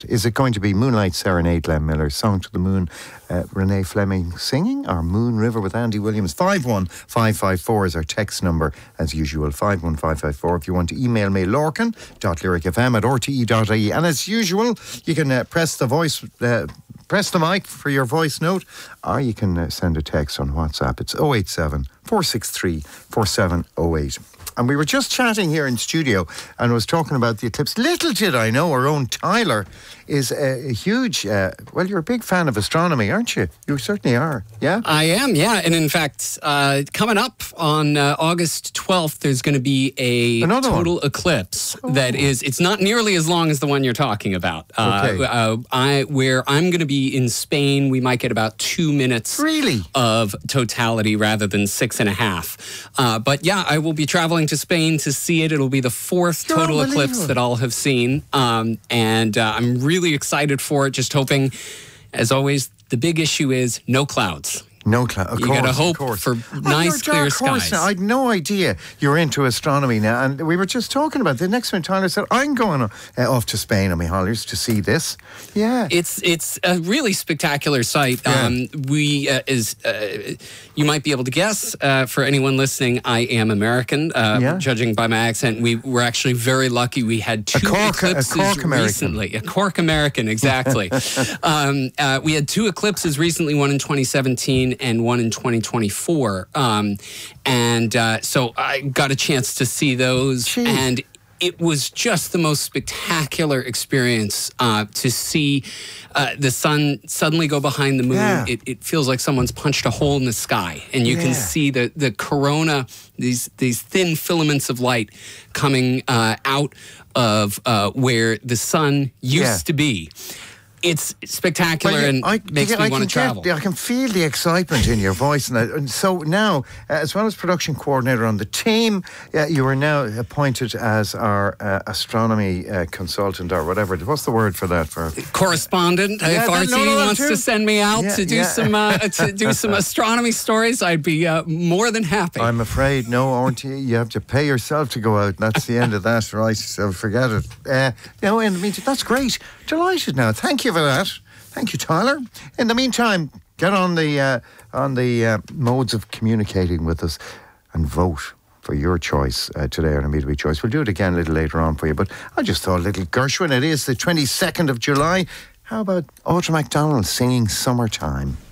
Is it going to be Moonlight Serenade, Glenn Miller, Song to the Moon, Renee Fleming singing, or Moon River with Andy Williams? 51554 is our text number, as usual, 51554. If you want to email me, lorcan.lyricfm@rte.ie. And as usual, you can press the mic for your voice note, or you can send a text on WhatsApp. It's 087 463 4708. And we were just chatting here in studio and was talking about the eclipse. Little did I know our own Tyler is a huge, well, you're a big fan of astronomy, aren't you? You certainly are, yeah? I am, yeah. And in fact, coming up on August 12th, there's going to be another total eclipse that is, it's not nearly as long as the one you're talking about. Okay. Where I'm going to be in Spain, we might get about 2 minutes of totality rather than 6.5. But yeah, I will be traveling to Spain to see it. It'll be the fourth total eclipse that I'll have seen. And I'm really excited for it, just hoping, as always, the big issue is no clouds. No cloud. You got to hope for nice, clear skies. I had no idea you're into astronomy now. And we were just talking about the next one. Tyler said, I'm going off to Spain on my holidays to see this. Yeah. It's a really spectacular sight. Yeah. You might be able to guess, for anyone listening, I am American. Judging by my accent, we were actually very lucky. We had two eclipses recently. A Cork American, exactly. We had two eclipses recently, one in 2017 and one in 2024. So I got a chance to see those. Jeez. And it was just the most spectacular experience to see the sun suddenly go behind the moon. Yeah. It feels like someone's punched a hole in the sky, and you can see the corona, these thin filaments of light coming out of where the sun used to be. It's spectacular and makes me want to travel. I can feel the excitement in your voice. And so now, as well as production coordinator on the team, you are now appointed as our astronomy consultant, or whatever. What's the word for that? Correspondent. If RTE wants to send me out to do some astronomy stories, I'd be more than happy. I'm afraid, no, RTE, you have to pay yourself to go out. That's the end of that, right? So forget it. In the meantime, that's great. Delighted now. Thank you for that. Thank you, Tyler. In the meantime, get on the modes of communicating with us and vote for your choice today on Immediate Choice. We'll do it again a little later on for you, but I just thought a little Gershwin. It is the 22nd of July. How about Audra McDonald singing Summertime?